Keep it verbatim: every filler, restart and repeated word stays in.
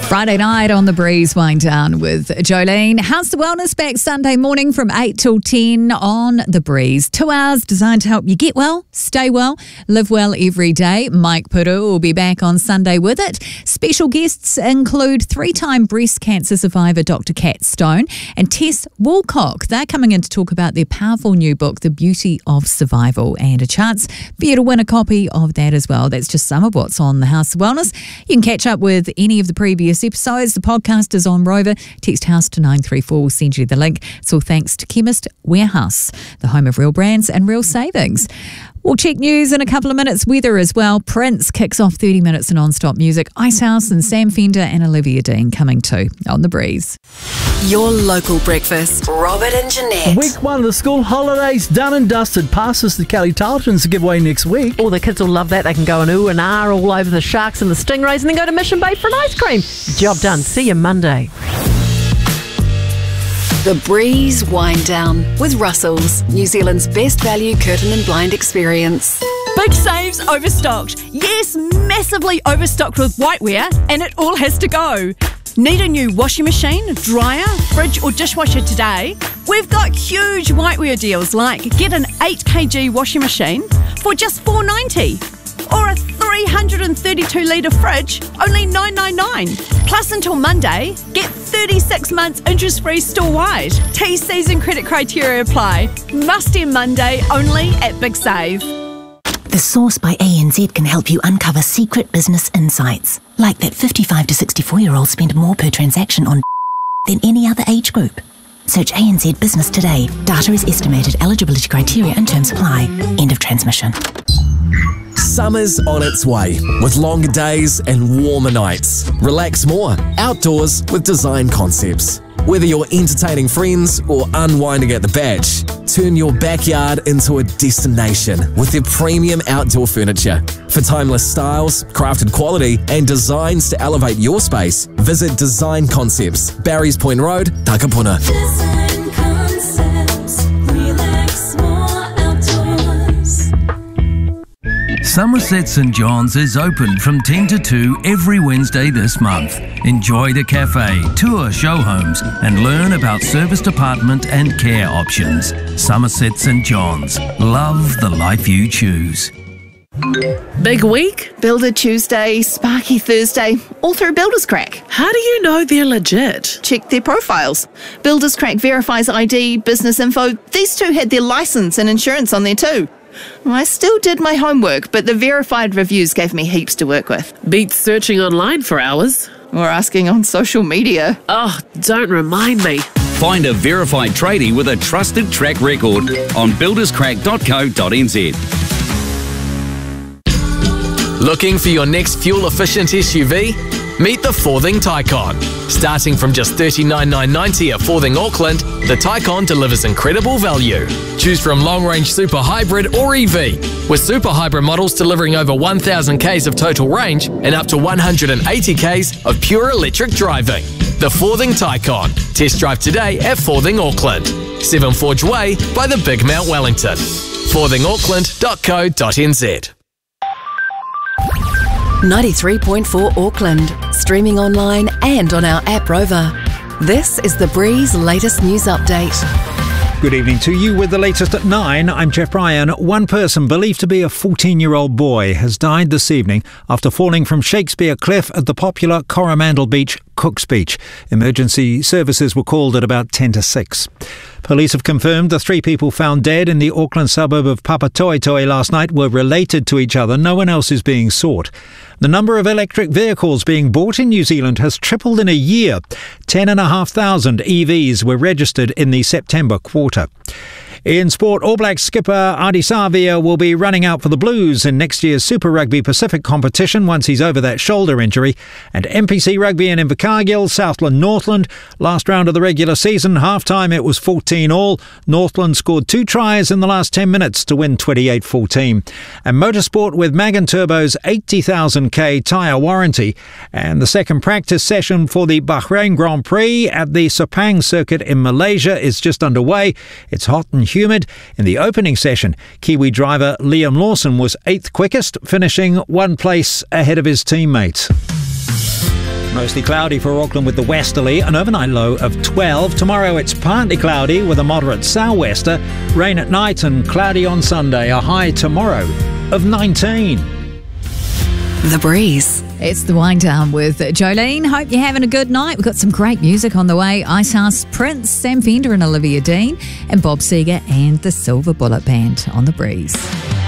Friday night on The Breeze Wind Down with Jolene. How's the wellness back Sunday morning from eight till ten on The Breeze. Two hours designed to help you get well, stay well, live well every day. Mike Puru will be back on Sunday with it. Special guests include three-time breast cancer survivor Doctor Kat Stone and Tess Woolcock. They're coming in to talk about their powerful new book, The Beauty of Survival, and a chance for you to win a copy of that as well. That's just some of what's on the House of Wellness. You can catch up with any of the previous episodes. The podcast is on Rover. Text House to nine three four. We'll send you the link. It's all thanks to Chemist Warehouse, the home of real brands and real savings. We'll check news in a couple of minutes. Weather as well. Prince kicks off thirty minutes of non-stop music. Icehouse and Sam Fender and Olivia Dean coming too on The Breeze. Your local breakfast. Robert and Jeanette. Week one of the school holidays done and dusted. Passes to Kelly Tarleton's giveaway next week. Oh, the kids will love that. They can go and ooh and ah all over the sharks and the stingrays and then go to Mission Bay for an ice cream. Job done. See you Monday. The Breeze Wind Down with Russell's, New Zealand's best value curtain and blind experience. Big saves overstocked. Yes, massively overstocked with whiteware, and it all has to go. Need a new washing machine, dryer, fridge or dishwasher today? We've got huge whiteware deals like get an eight kilogram washing machine for just four dollars ninety or a three hundred thirty-two litre fridge, only nine dollars ninety-nine. Plus until Monday, get thirty-six months interest-free store-wide. T Cs and credit criteria apply. Must end Monday, only at Big Save. The Source by A N Z can help you uncover secret business insights, like that fifty-five to sixty-four-year-olds spend more per transaction on than any other age group. Search A N Z Business today. Data is estimated. Eligibility criteria and terms apply. End of transmission. Summer's on its way, with longer days and warmer nights. Relax more outdoors with Design Concepts. Whether you're entertaining friends or unwinding at the beach, turn your backyard into a destination with their premium outdoor furniture. For timeless styles, crafted quality, and designs to elevate your space, visit Design Concepts, Barry's Point Road, Takapuna. Design Concepts, relax more outdoors. Somerset St John's is open from ten to two every Wednesday this month. Enjoy the cafe, tour show homes and learn about service department and care options. Somerset St John's. Love the life you choose. Big week, Builder Tuesday, Sparky Thursday, all through Builders Crack. How do you know they're legit? Check their profiles. Builders Crack verifies I D, business info. These two had their license and insurance on there too. I still did my homework, but the verified reviews gave me heaps to work with. Beats searching online for hours. Or asking on social media. Oh, don't remind me. Find a verified tradie with a trusted track record on builders crack dot co dot n z. Looking for your next fuel-efficient S U V? Meet the Forthing Taycan. Starting from just thirty-nine thousand nine hundred ninety dollars at Forthing Auckland, the Taycan delivers incredible value. Choose from long-range super hybrid or E V, with super hybrid models delivering over one thousand kays of total range and up to one hundred eighty kays of pure electric driving. The Forthing Taycan. Test drive today at Forthing Auckland, Seven Forge Way by the Big Mount Wellington. forthing auckland dot co dot n z. ninety-three point four Auckland, streaming online and on our app Rover. This is The Breeze latest news update. Good evening to you with the latest at nine. I'm Jeff Bryan. One person believed to be a fourteen-year-old boy has died this evening after falling from Shakespeare Cliff at the popular Coromandel Beach, Cook's Beach. Emergency services were called at about ten to six. Police have confirmed the three people found dead in the Auckland suburb of Papatoetoe last night were related to each other. No one else is being sought. The number of electric vehicles being bought in New Zealand has tripled in a year. Ten and a half thousand E Vs were registered in the September quarter. In sport, All Blacks skipper Ardie Savea will be running out for the Blues in next year's Super Rugby Pacific competition once he's over that shoulder injury. And N P C Rugby in Invercargill, Southland Northland. Last round of the regular season, half-time it was fourteen all. Northland scored two tries in the last ten minutes to win twenty-eight fourteen. And motorsport with Magan Turbo's eighty thousand k tyre warranty. And the second practice session for the Bahrain Grand Prix at the Sepang circuit in Malaysia is just underway. It's hot and humid. In the opening session, Kiwi driver Liam Lawson was eighth quickest, finishing one place ahead of his teammates. mostly cloudy for Auckland with the westerly, an overnight low of twelve. Tomorrow it's partly cloudy with a moderate sou'wester. Rain at night and cloudy on Sunday, a high tomorrow of nineteen. The Breeze. It's the wind down with Jolene. Hope you're having a good night. We've got some great music on the way. Icehouse, Prince, Sam Fender and Olivia Dean, and Bob Seger and the Silver Bullet Band on The Breeze.